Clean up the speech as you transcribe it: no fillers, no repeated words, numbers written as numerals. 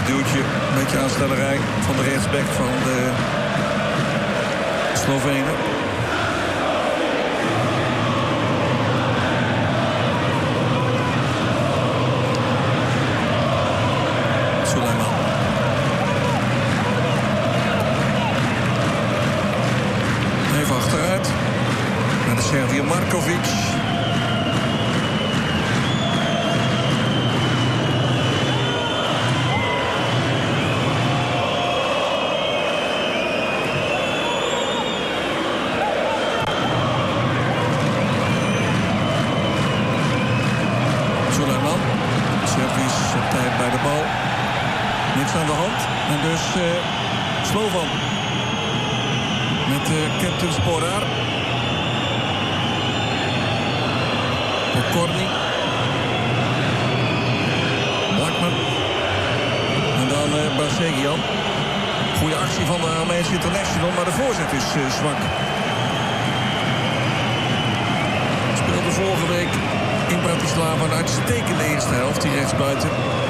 duwtje, een beetje aanstellerij van de rechtsback van de Slovenen. Suleiman. Even achteruit. Naar de Serviër Markovic. Bij de bal. Niks aan de hand. En dus Slovan. Met captain Sporar. Pokorny. Blackman. En dan Barsegian. Goede actie van de Armeense International, maar de voorzet is zwak. Speelde vorige week in Bratislava een uitstekende eerste helft, die rechtsbuiten.